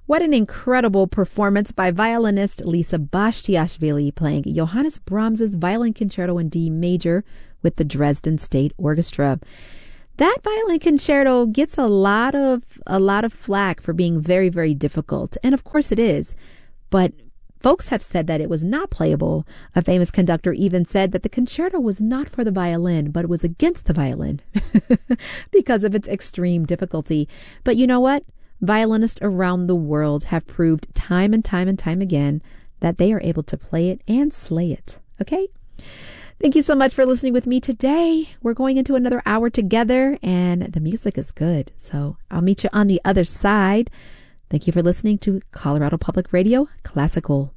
What an incredible performance by violinist Lisa Bashtiashvili playing Johannes Brahms's Violin Concerto in D major with the Dresden State Orchestra. That violin concerto gets a lot of flack for being very, very difficult. And of course it is. But folks have said that it was not playable. A famous conductor even said that the concerto was not for the violin, but it was against the violin because of its extreme difficulty. But you know what? Violinists around the world have proved time and time and time again that they are able to play it and slay it. Okay? Thank you so much for listening with me today. We're going into another hour together, and the music is good. So I'll meet you on the other side. Thank you for listening to Colorado Public Radio Classical.